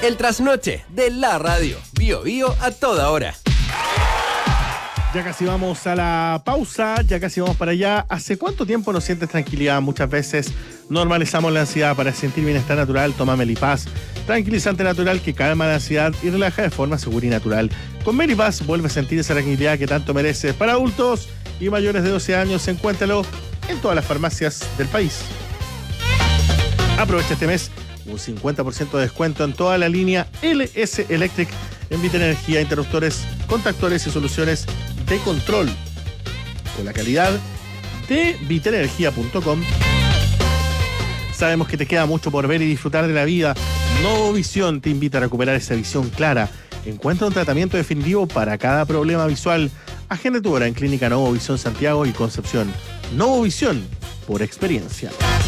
El trasnoche de la radio. Bio Bio a toda hora. Ya casi vamos a la pausa, ya casi vamos para allá. ¿Hace cuánto tiempo no sientes tranquilidad? Muchas veces normalizamos la ansiedad. Para sentir bienestar natural, toma Melipaz, tranquilizante natural que calma la ansiedad y relaja de forma segura y natural. Con Melipaz vuelve a sentir esa tranquilidad que tanto mereces. Para adultos y mayores de 12 años, encuéntralo en todas las farmacias del país. Aprovecha este mes un 50% de descuento en toda la línea LS Electric en Vitenergia, interruptores, contactores y soluciones de control con la calidad de vitenergia.com. Sabemos que te queda mucho por ver y disfrutar de la vida. Novovisión te invita a recuperar esa visión clara. Encuentra un tratamiento definitivo para cada problema visual. Agenda tu hora en Clínica Novovisión Santiago y Concepción. Novovisión, por experiencia.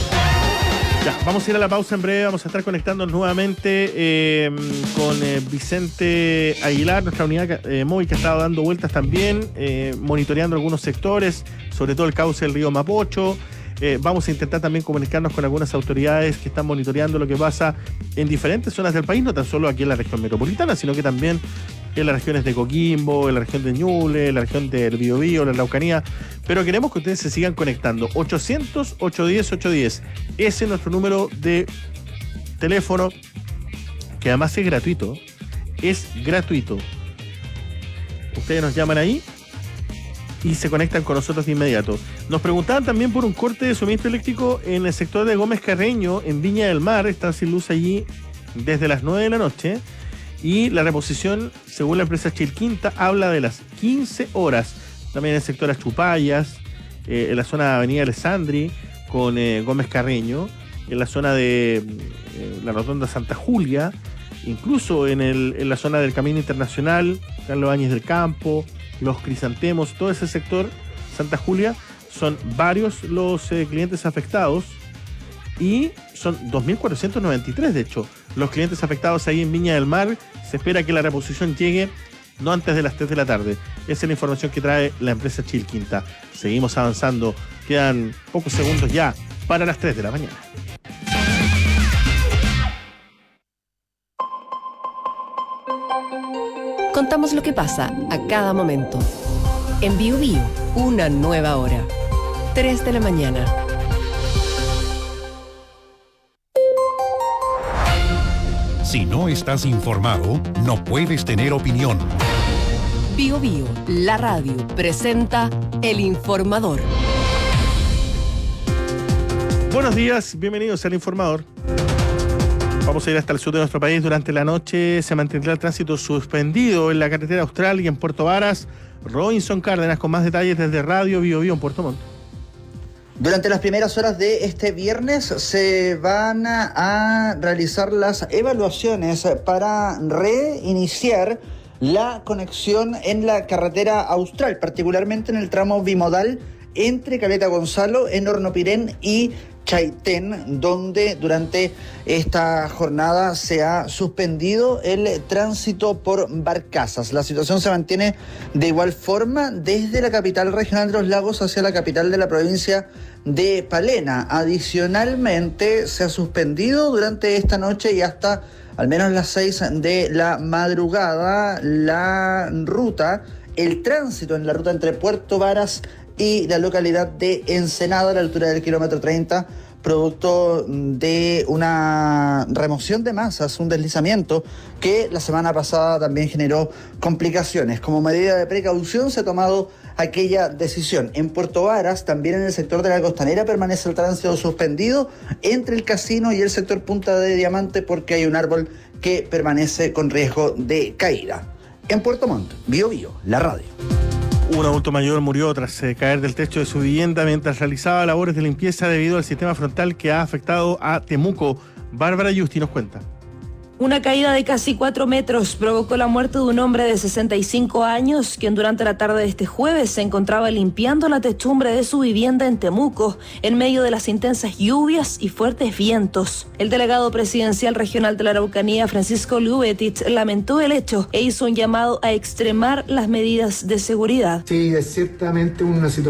Ya, vamos a ir a la pausa en breve, vamos a estar conectándonos nuevamente con Vicente Aguilar, nuestra unidad móvil que ha estado dando vueltas también, monitoreando algunos sectores, sobre todo el cauce del río Mapocho. Vamos a intentar también comunicarnos con algunas autoridades que están monitoreando lo que pasa en diferentes zonas del país, no tan solo aquí en la región metropolitana, sino que también en las regiones de Coquimbo, en la región de Ñuble, en la región del Biobío, la Araucanía. Pero queremos que ustedes se sigan conectando. 800-810-810. Ese es nuestro número de teléfono, que además es gratuito. Es gratuito. Ustedes nos llaman ahí y se conectan con nosotros de inmediato. Nos preguntaban también por un corte de suministro eléctrico en el sector de Gómez Carreño, en Viña del Mar. Están sin luz allí desde las 9 de la noche. Y la reposición, según la empresa Chilquinta, habla de las 15 horas. También en el sector Achupayas, en la zona de Avenida Alessandri, con Gómez Carreño, en la zona de la Rotonda Santa Julia, incluso en la zona del Camino Internacional, Carlos Áñez del Campo, Los Crisantemos, todo ese sector, Santa Julia, son varios los clientes afectados y son 2.493 de hecho. Los clientes afectados ahí en Viña del Mar, se espera que la reposición llegue no antes de las 3 de la tarde. Esa es la información que trae la empresa Chilquinta. Seguimos avanzando, quedan pocos segundos ya para las 3 de la mañana. Contamos lo que pasa a cada momento. En Bio Bio, una nueva hora. 3 de la mañana. Si no estás informado, no puedes tener opinión. Bio Bio, la radio, presenta El Informador. Buenos días, bienvenidos al Informador. Vamos a ir hasta el sur de nuestro país. Durante la noche se mantendrá el tránsito suspendido en la carretera austral y en Puerto Varas. Robinson Cárdenas con más detalles desde Radio Bio Bio en Puerto Montt. Durante las primeras horas de este viernes se van a realizar las evaluaciones para reiniciar la conexión en la carretera austral, particularmente en el tramo bimodal entre Caleta Gonzalo, en Hornopirén y Chaitén, donde durante esta jornada se ha suspendido el tránsito por barcazas. La situación se mantiene de igual forma desde la capital regional de los lagos hacia la capital de la provincia de Palena. Adicionalmente, se ha suspendido durante esta noche y hasta al menos las 6 de la madrugada el tránsito en la ruta entre Puerto Varas y la localidad de Ensenada a la altura del kilómetro 30, producto de una remoción de masas, un deslizamiento que la semana pasada también generó complicaciones. Como medida de precaución se ha tomado aquella decisión. En Puerto Varas, también en el sector de la Costanera, permanece el tránsito suspendido entre el casino y el sector Punta de Diamante porque hay un árbol que permanece con riesgo de caída. En Puerto Montt, Bio Bio, la radio. Un adulto mayor murió tras caer del techo de su vivienda mientras realizaba labores de limpieza debido al sistema frontal que ha afectado a Temuco. Bárbara Yusti nos cuenta. Una caída de casi 4 metros provocó la muerte de un hombre de 65 años, quien durante la tarde de este jueves se encontraba limpiando la techumbre de su vivienda en Temuco, en medio de las intensas lluvias y fuertes vientos. El delegado presidencial regional de la Araucanía, Francisco Lubetich, lamentó el hecho e hizo un llamado a extremar las medidas de seguridad. Sí, es ciertamente una situación